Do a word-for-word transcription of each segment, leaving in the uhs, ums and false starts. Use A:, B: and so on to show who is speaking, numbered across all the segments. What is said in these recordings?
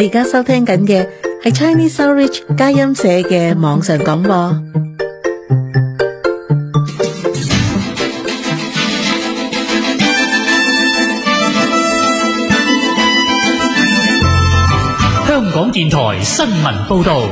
A: 你而家收聽緊嘅係 Chinese Outreach 佳音社嘅網上廣播。
B: 香港電台新聞報道。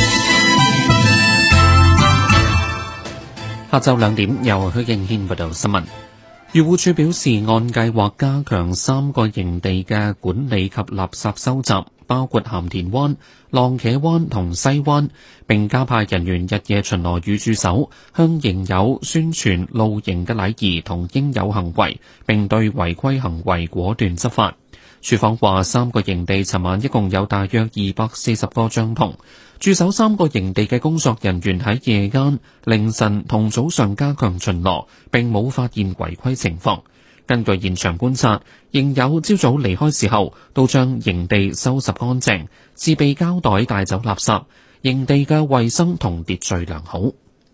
C: 下晝兩點，由許敬軒報道新聞。漁護署表示，按計劃加強三個營地嘅管理及垃圾收集，包括鹹田灣、浪茄灣同西灣，並加派人員日夜巡邏與駐守，向營友宣傳露營嘅禮儀同應有行為，並對違規行為果斷執法。署方話，三個營地尋晚一共有大約二百四十個帳篷，駐守三個營地嘅工作人員喺夜間、凌晨同早上加強巡邏，並冇發現違規情況。根據現場觀察，營友朝早離開時候都將營地收拾乾淨，自備膠袋帶走垃圾，營地嘅衛生同秩序良好。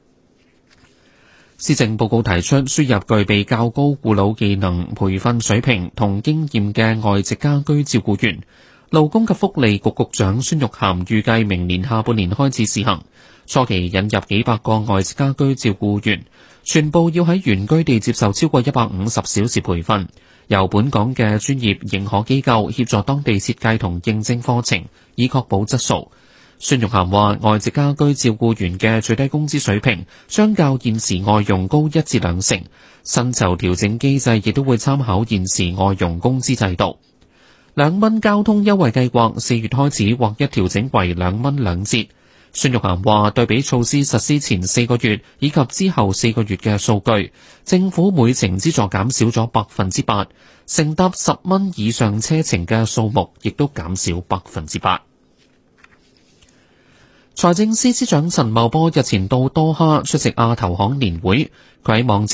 C: 施政報告提出輸入具備較高護老技能培訓水平同經驗嘅外籍家居照顧員。勞工及福利局局長孫玉菡預計明年下半年開始試行，初期引入幾百個外籍家居照顧員，全部要喺原居地接受超過一百五十小時培訓，由本港嘅專業認可機構協助當地設計同認證課程，以確保質素。孫玉菡話，外籍家居照顧員嘅最低工資水平相較現時外傭高一至兩成，薪酬調整機制亦都會參考現時外傭工資制度。兩蚊交通優惠計劃四月開始劃一調整為兩蚊兩折。孫玉菡話，對比措施實施前四個月以及之後四個月嘅數據，政府每程資助減少咗百分之八，乘搭十蚊以上車程嘅數目亦都減少百分之八。財政司司長陳茂波日前到多哈出席亞投行年會，佢喺網誌